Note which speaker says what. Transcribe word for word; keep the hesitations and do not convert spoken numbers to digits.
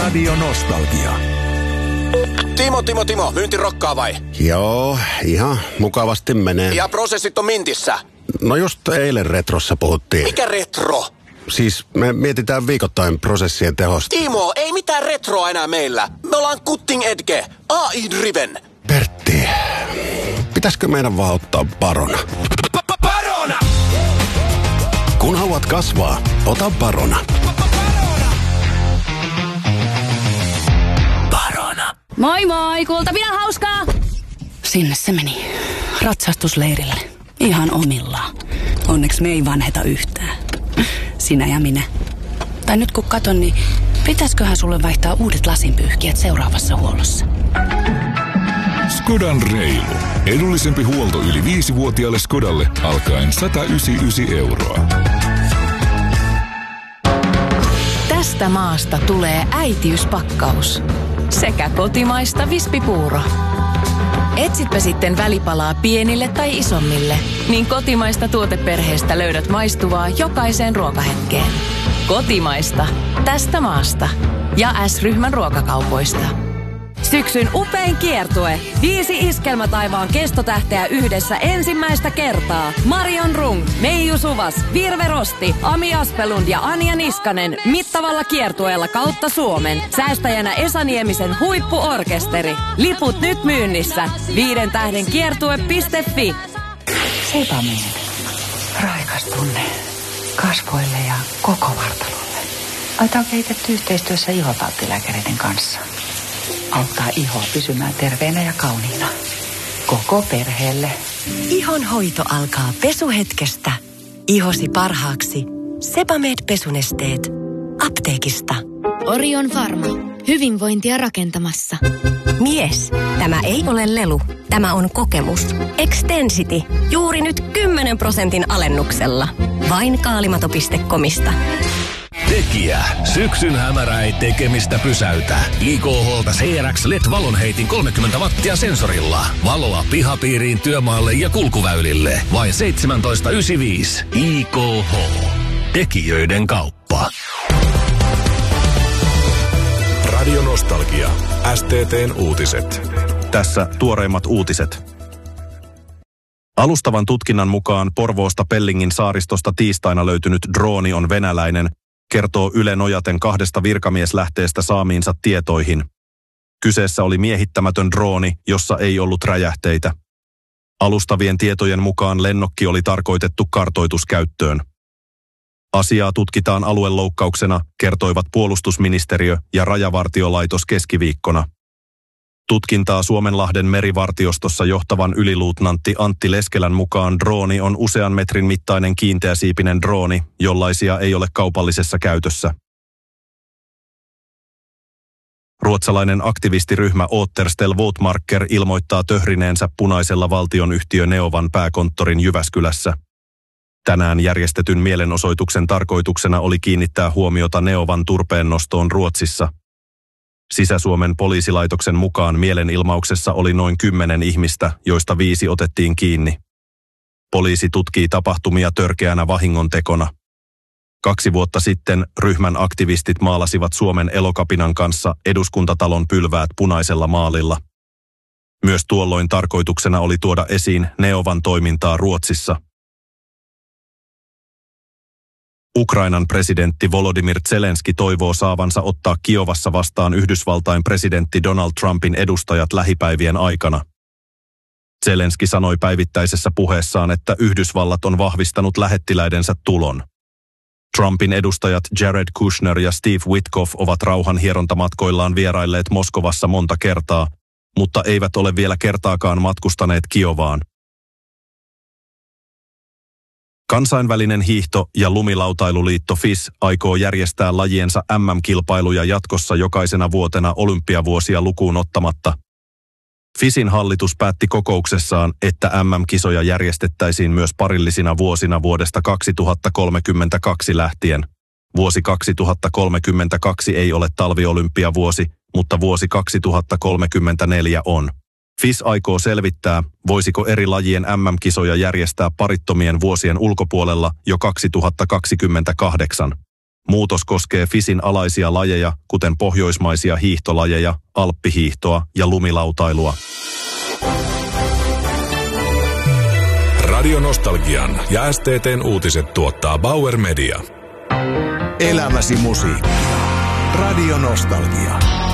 Speaker 1: Radio Nostalgia.
Speaker 2: Timo, Timo, Timo, myynti rokkaa vai?
Speaker 3: Joo, ihan mukavasti menee.
Speaker 2: Ja prosessit on mintissä?
Speaker 3: No just eilen retrossa puhuttiin.
Speaker 2: Mikä retro?
Speaker 3: Siis me mietitään viikoittain prosessien tehosta.
Speaker 2: Timo, ei mitään retroa enää meillä. Me ollaan cutting edge, A I-driven.
Speaker 3: Pertti, pitäisikö meidän vaan ottaa Barona?
Speaker 2: Barona!
Speaker 3: Kun haluat kasvaa, ota Barona.
Speaker 2: Barona.
Speaker 4: Moi moi, kuultavia hauskaa! Sinne se meni. Ratsastusleirille. Ihan omillaan. Onneksi me ei vanheta yhtään. Sinä ja minä. Tai nyt kun katon, niin pitäisköhän sulle vaihtaa uudet lasinpyyhkijät seuraavassa huollossa?
Speaker 1: Skodan reilu. Edullisempi huolto yli viisivuotiaalle Skodalle alkaen sata yhdeksänkymmentäyhdeksän euroa.
Speaker 5: Tästä maasta tulee äitiyspakkaus. Sekä kotimaista vispipuuro. Etsitpä sitten välipalaa pienille tai isommille, niin kotimaista tuoteperheestä löydät maistuvaa jokaiseen ruokahetkeen. Kotimaista. Tästä maasta. Ja S-ryhmän ruokakaupoista.
Speaker 6: Syksyn upein kiertue. Viisi iskelmätaivaan kestotähteä yhdessä ensimmäistä kertaa. Marion Rung, Meiju Suvas, Virve Rosti, Ami Aspelund ja Anja Niskanen mittavalla kiertueella kautta Suomen. Säästäjänä Esa Niemisen huippuorkesteri. Liput nyt myynnissä. Viiden tähden kiertue piste fi.
Speaker 7: Sebamed. Raikas tunne kasvoille ja koko vartalolle. Aita on kehitetty yhteistyössä ihotauttilääkäreiden kanssa. Auttaa ihoa pysymään terveenä ja kauniina. Koko perheelle.
Speaker 8: Ihon hoito alkaa pesuhetkestä. Ihosi parhaaksi. Sebamed pesunesteet. Apteekista.
Speaker 9: Orion Pharma. Hyvinvointia rakentamassa.
Speaker 8: Mies, tämä ei ole lelu. Tämä on kokemus. Extensity. Juuri nyt kymmenen prosentin alennuksella. Vain kaalimato piste comista.
Speaker 10: Tekijä. Syksyn hämärä ei tekemistä pysäytä. I K H:lta C R X L E D-valonheitin kolmekymmentä wattia sensorilla. Valoa pihapiiriin, työmaalle ja kulkuväylille. Vain seitsemäntoista yhdeksänkymmentäviisi. I K H. Tekijöiden kauppa.
Speaker 1: Radio Nostalgia. S T T:n uutiset.
Speaker 11: Tässä tuoreimmat uutiset. Alustavan tutkinnan mukaan Porvoosta Pellingin saaristosta tiistaina löytynyt drooni on venäläinen, kertoo Yle nojaten kahdesta virkamieslähteestä saamiinsa tietoihin. Kyseessä oli miehittämätön drooni, jossa ei ollut räjähteitä. Alustavien tietojen mukaan lennokki oli tarkoitettu kartoituskäyttöön. Asiaa tutkitaan alueloukkauksena, kertoivat puolustusministeriö ja Rajavartiolaitos keskiviikkona. Tutkintaa Suomenlahden merivartiostossa johtavan yliluutnantti Antti Leskelän mukaan drooni on usean metrin mittainen kiinteäsiipinen drooni, jollaisia ei ole kaupallisessa käytössä. Ruotsalainen aktivistiryhmä Återställ Våtmarker ilmoittaa töhrineensä punaisella valtionyhtiö Neovan pääkonttorin Jyväskylässä. Tänään järjestetyn mielenosoituksen tarkoituksena oli kiinnittää huomiota Neovan turpeennostoon Ruotsissa. Sisä-Suomen poliisilaitoksen mukaan mielenilmauksessa oli noin kymmenen ihmistä, joista viisi otettiin kiinni. Poliisi tutkii tapahtumia törkeänä vahingontekona. Kaksi vuotta sitten ryhmän aktivistit maalasivat Suomen Elokapinan kanssa eduskuntatalon pylväät punaisella maalilla. Myös tuolloin tarkoituksena oli tuoda esiin Neovan toimintaa Ruotsissa. Ukrainan presidentti Volodymyr Zelenski toivoo saavansa ottaa Kiovassa vastaan Yhdysvaltain presidentti Donald Trumpin edustajat lähipäivien aikana. Zelenski sanoi päivittäisessä puheessaan, että Yhdysvallat on vahvistanut lähettiläidensä tulon. Trumpin edustajat Jared Kushner ja Steve Witkoff ovat rauhanhierontamatkoillaan vierailleet Moskovassa monta kertaa, mutta eivät ole vielä kertaakaan matkustaneet Kiovaan. Kansainvälinen hiihto- ja lumilautailuliitto F I S aikoo järjestää lajiensa M M-kilpailuja jatkossa jokaisena vuotena olympiavuosia lukuun ottamatta. FISin hallitus päätti kokouksessaan, että M M-kisoja järjestettäisiin myös parillisina vuosina vuodesta kaksituhattakolmekymmentäkaksi lähtien. Vuosi kaksituhattakolmekymmentäkaksi ei ole talviolympiavuosi, mutta vuosi kaksituhattakolmekymmentäneljä on. F I S aikoo selvittää, voisiko eri lajien M M-kisoja järjestää parittomien vuosien ulkopuolella jo kaksituhattakaksikymmentäkahdeksan. Muutos koskee Fisin alaisia lajeja, kuten pohjoismaisia hiihtolajeja, alppihiihtoa ja lumilautailua.
Speaker 1: Radio Nostalgian ja S T T:n uutiset tuottaa Bauer Media.
Speaker 12: Elämäsi musiikkia. Radio Nostalgia.